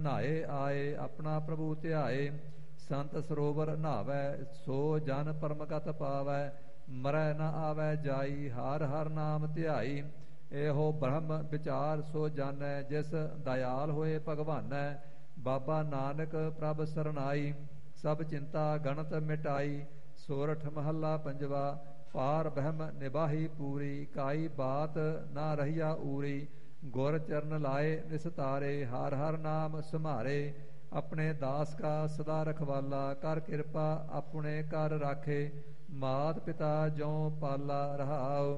ਨਹਾਏ ਆਏ ਆਪਣਾ ਪ੍ਰਭੂ ਧਿਆਏ। ਸੰਤ ਸਰੋਵਰ ਨਹਾਵੈ ਸੋ ਜਨ ਪਰਮਗਤ ਪਾਵੈ। ਮਰੈ ਨ ਆਵੈ ਜਾਈ ਹਰ ਹਰ ਨਾਮ ਧਿਆਈ। ਇਹੋ ਬ੍ਰਹਮ ਵਿਚਾਰ ਸੋ ਜਾਣੈ ਜਿਸ ਦਇਆਲ ਹੋਏ ਭਗਵਾਨੈ। ਬਾਬਾ ਨਾਨਕ ਪ੍ਰਭ ਸਰਨਾਈ ਸਭ ਚਿੰਤਾ ਗਣਤ ਮਿਟਾਈ। ਸੋਰਠ ਮਹੱਲਾ ਪੰਜਵਾ। ਪਾਰ ਬ੍ਰਹਮ ਨਿਬਾਹੀ ਪੂਰੀ ਕਾਈ ਬਾਤ ਨਾ ਰਹੀਆ ਊਰੀ। ਗੁਰ ਚਰਨ ਲਾਏ ਨਿਸਤਾਰੇ ਹਰ ਹਰ ਨਾਮ ਸਮਾਰੇ। ਆਪਣੇ ਦਾਸ ਕਾ ਸਦਾ ਰਖਵਾਲਾ ਕਰ ਕਿਰਪਾ ਆਪਣੇ ਕਰ ਰਾਖੇ। ਮਾਤ ਪਿਤਾ ਜਉ ਪਾਲਾ ਰਹਾਉ।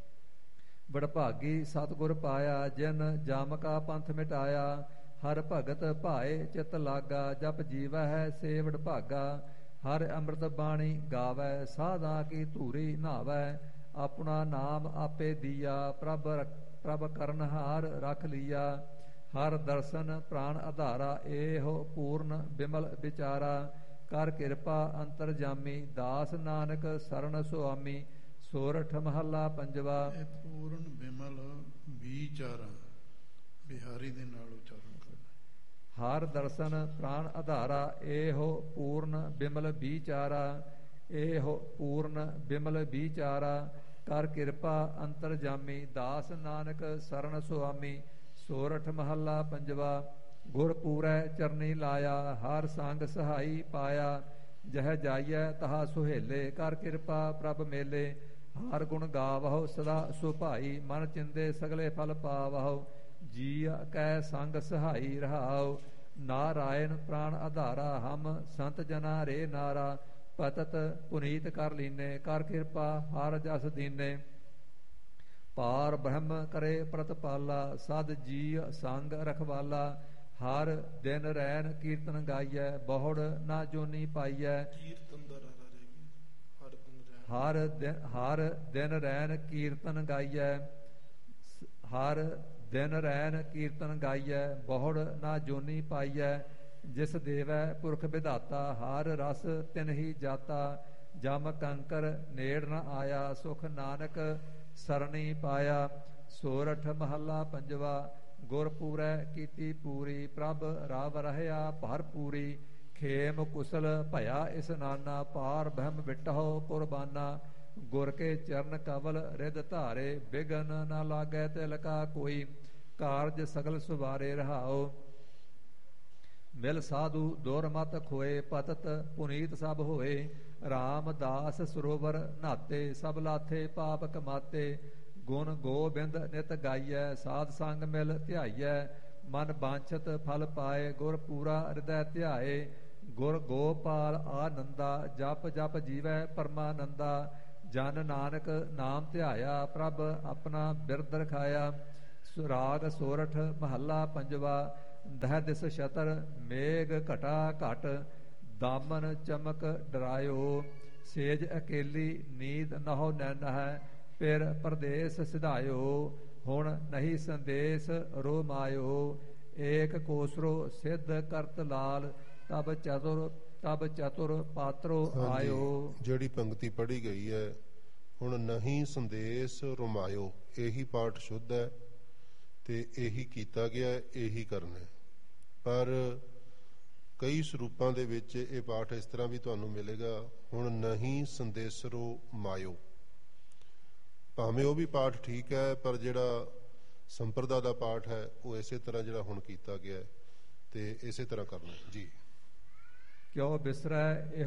ਵਡਭਾਗੀ ਸਤਿਗੁਰ ਪਾਇਆ ਜਿਨ ਜਮ ਕਾ ਪੰਥ ਮਿਟਾਇਆ। ਹਰ ਭਗਤ ਭਾਏ ਚਿਤ ਲਾਗਾ ਜਪ ਜੀਵੈ ਹੈ ਸੇ ਵਡਭਾਗਾ। ਹਰ ਅੰਮ੍ਰਿਤ ਬਾਣੀ ਗਾਵੈ ਸਾਧਾਂ ਕੀ ਧੂਰੀ ਨਹਾਵੈ। ਆਪਣਾ ਨਾਮ ਆਪੇ ਦੀਆ ਪ੍ਰਭ ਕਰਨਹਾਰ ਰਖ ਲੀਆ। ਹਰ ਦਰਸ਼ਨ ਪ੍ਰਾਣ ਆਧਾਰਾ ਇਹੋ ਪੂਰਨ ਬਿਮਲ ਵਿਚਾਰਾ। ਕਰ ਕਿਰਪਾ ਅੰਤਰ ਜਾਮੀ ਦਾਸ ਨਾਨਕ ਸਰਣ ਸੁਆਮੀ। ਸੋਰਠ ਮਹੱਲਾ ਪੰਜਵਾ। ਪੂਰਨ ਬਿਮਲ ਵਿਚਾਰਾ ਬਿਹਾਰੀ ਦੇ ਨਾਲ ਉਚਾਰਨ ਕਰਨਾ। ਹਰ ਦਰਸ਼ਨ ਪ੍ਰਾਣ ਆਧਾਰਾ ਇਹੋ ਪੂਰਨ ਬਿਮਲ ਵਿਚਾਰਾ। ਇਹੋ ਪੂਰਨ ਬਿਮਲ ਵਿਚਾਰਾ। ਕਰ ਕਿਰਪਾ ਅੰਤਰ ਜਾਮੀ ਦਾਸ ਨਾਨਕ ਸਰਣ ਸੁਆਮੀ। ਸੋਰਠ ਮਹੱਲਾ ਪੰਜਵਾ। ਗੁਰ ਪੂਰੈ ਚਰਨੀ ਲਾਇਆ ਹਰ ਸੰਗ ਸਹਾਈ ਪਾਇਆ। ਜਹ ਜਾਈਐ ਤਹਾ ਸੁਹੇਲੇ ਕਰ ਕਿਰਪਾ ਪ੍ਰਭ ਮੇਲੇ। ਹਰ ਗੁਣ ਗਾਵਹੁ ਸਦਾ ਸੁਭਾਈ ਮਨ ਚਿੰਦੇ ਸਗਲੇ ਫਲ ਪਾਵਹੁ। ਜੀ ਕੈ ਸੰਗ ਸਹਾਈ ਰਹਾਉ। ਨਾਰਾਇਣ ਪ੍ਰਾਣ ਆਧਾਰਾ ਹਮ ਸੰਤ ਜਨਾ ਰੇ ਨਾਰਾ। ਪਤਤ ਪੁਨੀਤ ਕਰ ਲੀਨੇ ਕਰ ਕਿਰਪਾ ਹਰ ਜਸ ਦੀਨੇ। ਪਾਰ ਬ੍ਰਹਮ ਕਰੇ ਪ੍ਰਤਪਾਲਾ ਸਦ ਜੀ ਸੰਗ ਰਖਵਾਲਾ। ਹਰ ਦਿਨ ਰੈਨ ਕੀਰਤਨ ਗਾਈਐ ਬਹੁੜ ਨਾ ਜੋਨੀ ਪਾਈਐ। ਹਰ ਦਿਨ ਰੈਨ ਕੀਰਤਨ ਗਾਈਐ। ਹਰ ਦਿਨ ਰੈਨ ਕੀਰਤਨ ਗਾਈਐ ਬਹੁੜ ਨਾ ਜੋਨੀ ਪਾਈਐ। ਜਿਸ ਦੇਵੈ ਪੁਰਖ ਵਿਧਾਤਾ ਹਰ ਰਸ ਤਿਨਹੀ ਜਾਤਾ। ਜਮ ਕੰਕਰ ਨੇੜ ਨ ਆਇਆ ਸੁਖ ਨਾਨਕ ਸਰਣੀ ਪਾਇਆ। ਸੋਰਠ ਮਹੱਲਾ ਪੰਜਵਾ। ਗੁਰ ਪੂਰੈ ਕੀਤੀ ਪੂਰੀ ਪ੍ਰਭ ਰਵ ਰਹਿਆ ਭਰਪੂਰੀ। ਖੇਮ ਕੁਸਲ ਭਇਆ ਇਸਨਾਨਾ ਪਾਰ ਬ੍ਰਹਮ ਵਿਟਹੁ ਕੁਰਬਾਨਾ। ਗੁਰ ਕੇ ਚਰਨ ਕਵਲ ਰਿਦ ਧਾਰੇ ਬਿਗਨ ਨਾ ਲਾਗੈ ਤਿਲ ਕਾ ਕੋਈ। ਕਾਰਜ ਸਗਲ ਸੁਵਾਰੇ ਰਹਾਉ। ਮਿਲ ਸਾਧੂ ਦੁਰ ਮਤ ਖੋਏ ਪਤਤ ਪੁਨੀਤ ਸਭ ਹੋਏ। ਰਾਮਦਾਸ ਸਰੋਵਰ ਨਾਤੇ ਸਭ ਲਾਥੇ ਪਾਪ ਕਮਾਤੇ। ਗੁਣ ਗੋਬਿੰਦ ਨਿਤ ਗਾਈਐ ਸਾਧ ਸੰਗ ਮਿਲ ਧਿਆਈਐ। ਮਨ ਬਾਂਛਤ ਫਲ ਪਾਏ ਗੁਰ ਪੂਰਾ ਹਿਰਦੈ ਧਿਆਏ। ਗੁਰ ਗੋਪਾਲ ਆਨੰਦਾ ਜਪ ਜਪ ਜੀਵੈ ਪਰਮਾਨੰਦਾ। ਜਨ ਨਾਨਕ ਨਾਮ ਧਿਆਇਆ ਪ੍ਰਭ ਆਪਣਾ ਬਿਰਦ ਰਖਾਇਆ। ਸੁਰਾਗ ਸੋਰਠ ਮਹੱਲਾ ਪੰਜਵਾ। ਦਹ ਦਿਸ ਛਤਰ ਮੇਘ ਘਟਾ ਘਟ ਦਾਮਨ ਚਮਕ ਡਰਾਇਓ। ਸੇਜ ਅਕੇਲੀ ਨੀਂਦ ਨਹੁ ਨੈਨਹਿ ਫਿਰ ਪਰਦੇਸ ਸਿਧਾਇਓ। ਹੁਣ ਨਹੀਂ ਸੰਦੇਸ ਰੋ ਮਾਇਓ। ਏਕ ਕੋਸਰੋ ਸਿੱਧ ਕਰਤ ਲਾਲ ਤਬ ਚਤੁਰ ਪਾਤਰੋ ਆਇਓ। ਜਿਹੜੀ ਪੰਕਤੀ ਪੜ੍ਹੀ ਗਈ ਹੈ ਹੁਣ ਨਹੀਂ ਸੰਦੇਸ ਰੁਮਾਇਓ ਇਹੀ ਪਾਠ ਸ਼ੁੱਧ ਹੈ ਤੇ ਇਹੀ ਕੀਤਾ ਗਿਆ ਇਹੀ ਕਰਨਾ। ਪਰ ਕਈ ਸਰੂਪਾਂ ਦੇ ਵਿੱਚ ਇਹ ਪਾਠ ਇਸ ਤਰ੍ਹਾਂ ਵੀ ਤੁਹਾਨੂੰ ਮਿਲੇਗਾ ਹੁਣ ਨਹੀਂ ਸੰਦੇਸਰੋ ਮਾਇਓ। ਭਾਵੇਂ ਉਹ ਵੀ ਪਾਠ ਠੀਕ ਹੈ ਪਰ ਜਿਹੜਾ ਸੰਪਰਦਾ ਦਾ ਪਾਠ ਹੈ ਉਹ ਇਸੇ ਤਰ੍ਹਾਂ ਜਿਹੜਾ ਹੁਣ ਕੀਤਾ ਗਿਆ ਤੇ ਇਸੇ ਤਰ੍ਹਾਂ ਕਰਨਾ ਜੀ। ਕਿਉ ਬਿਸਰੈ